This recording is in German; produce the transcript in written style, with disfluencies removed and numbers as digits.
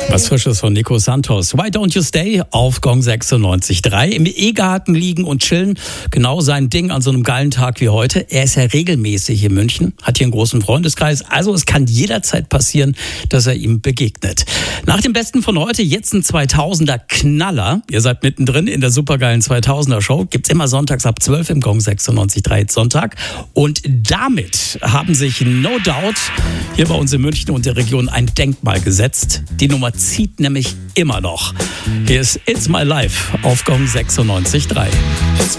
Was Frisches von Nico Santos. Why Don't You Stay auf Gong 96.3. Im E-Garten liegen und chillen. Genau sein Ding an so einem geilen Tag wie heute. Er ist ja regelmäßig in München, hat hier einen großen Freundeskreis. Also es kann jederzeit passieren, dass er ihm begegnet. Nach dem Besten von heute jetzt ein 2000er Knaller. Ihr seid mittendrin in der supergeilen 2000er Show. Gibt's immer sonntags ab 12 im Gong 96.3 Sonntag. Und damit haben sich No Doubt hier bei uns in München und der Region ein Denkmal gesetzt. Die Nummer zieht nämlich immer noch. Hier ist It's My Life auf Gong 96.3.